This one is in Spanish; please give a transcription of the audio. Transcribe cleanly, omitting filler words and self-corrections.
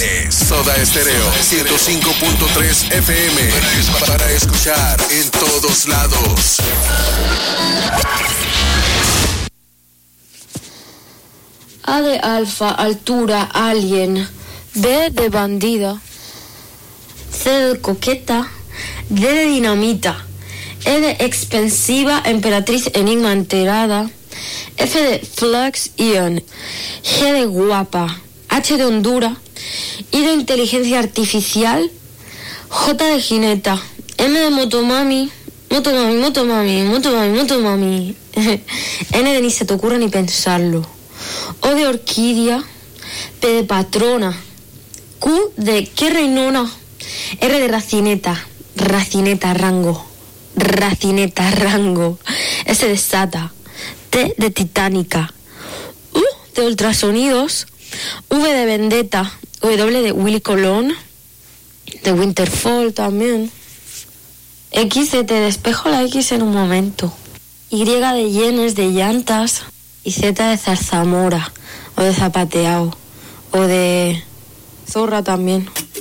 es Soda Estéreo 105.3 FM para escuchar en todos lados. A de alfa, altura, alien. B de bandida. C de coqueta. D de dinamita. E de expensiva, emperatriz, enigma, enterada. F de flux, ion. G de guapa. H de Honduras. I de inteligencia artificial. J de jineta. M de motomami. Motomami. N de ni se te ocurra ni pensarlo. O de orquídea. P de patrona. Q de qué reinona. R de racineta, rango. S de sata. T de titánica. U de ultrasonidos. V de vendetta. W de Willy Colón. De Winterfall también. X de te despejo la X en un momento. Y de yenes, de llantas. Y Z de zarzamora. O de zapateado. O de zorra también.